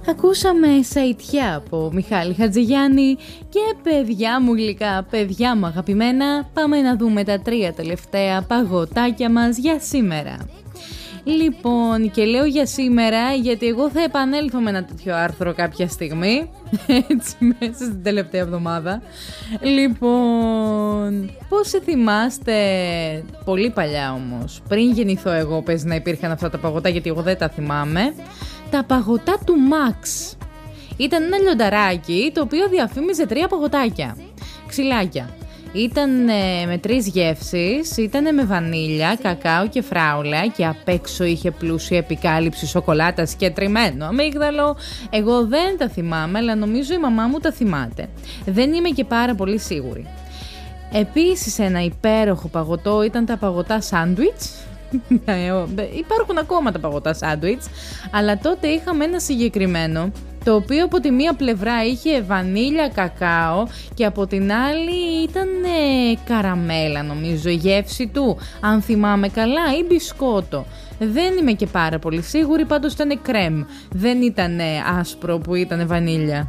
Ακούσαμε Σαϊτιά από Μιχάλη Χατζηγιάννη και παιδιά μου γλυκά, παιδιά μου αγαπημένα, πάμε να δούμε τα 3 τελευταία παγωτάκια μας για σήμερα. Λοιπόν, και λέω για σήμερα γιατί εγώ θα επανέλθω με ένα τέτοιο άρθρο κάποια στιγμή, έτσι μέσα στην τελευταία εβδομάδα. Λοιπόν, πόσοι θυμάστε, πολύ παλιά όμως, πριν γεννηθώ εγώ πες να υπήρχαν αυτά τα παγωτά γιατί εγώ δεν τα θυμάμαι, τα παγωτά του Max. Ήταν ένα λιονταράκι το οποίο διαφήμιζε 3 παγωτάκια, ξυλάκια. Ήταν με 3 γεύσεις, ήταν με βανίλια, κακάο και φράουλα και απ' έξω είχε πλούσια επικάλυψη σοκολάτας και τριμμένο αμύγδαλο. Εγώ δεν τα θυμάμαι, αλλά νομίζω η μαμά μου τα θυμάται. Δεν είμαι και πάρα πολύ σίγουρη. Επίσης ένα υπέροχο παγωτό ήταν τα παγωτά σάντουιτς. Υπάρχουν ακόμα τα παγωτά σάντουιτς, αλλά τότε είχαμε ένα συγκεκριμένο, το οποίο από τη μία πλευρά είχε βανίλια κακάο και από την άλλη ήταν καραμέλα νομίζω η γεύση του, αν θυμάμαι καλά, ή μπισκότο. Δεν είμαι και πάρα πολύ σίγουρη, πάντως ήταν κρέμ, δεν ήταν άσπρο που ήταν βανίλια.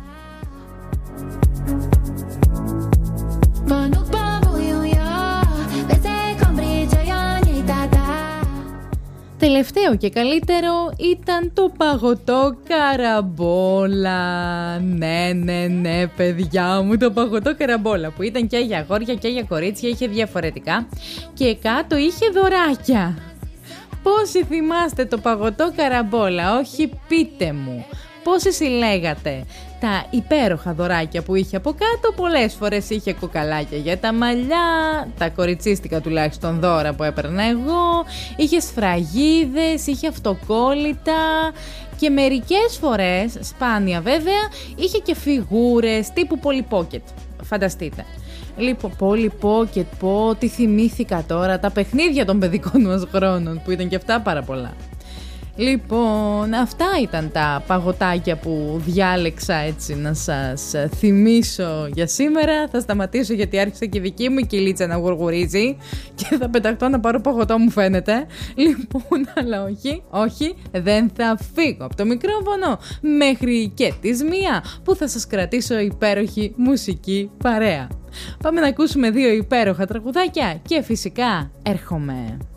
Τελευταίο και καλύτερο ήταν το παγωτό καραμπόλα. Ναι, παιδιά μου, το παγωτό καραμπόλα που ήταν και για αγόρια και για κορίτσια, είχε διαφορετικά και κάτω είχε δωράκια. Πόσοι θυμάστε το παγωτό καραμπόλα, όχι πείτε μου. Πόσοι συλλέγατε τα υπέροχα δωράκια που είχε από κάτω, πολλές φορές είχε κοκαλάκια για τα μαλλιά, τα κοριτσίστικα τουλάχιστον δώρα που έπαιρνα εγώ, είχε σφραγίδες, είχε αυτοκόλλητα και μερικές φορές, σπάνια βέβαια, είχε και φιγούρες τύπου Polly Pocket, φανταστείτε. Λοιπόν, Polly Pocket, τι θυμήθηκα τώρα, τα παιχνίδια των παιδικών μας χρόνων που ήταν και αυτά πάρα πολλά. Λοιπόν, αυτά ήταν τα παγωτάκια που διάλεξα έτσι να σας θυμίσω για σήμερα. Θα σταματήσω γιατί άρχισε και η δική μου η κυλίτσα να γουργουρίζει και θα πεταχτώ να πάρω παγωτό μου φαίνεται. Λοιπόν, αλλά όχι, δεν θα φύγω από το μικρόφωνο μέχρι και τις 1 που θα σας κρατήσω υπέροχη μουσική παρέα. Πάμε να ακούσουμε 2 υπέροχα τραγουδάκια και φυσικά έρχομαι.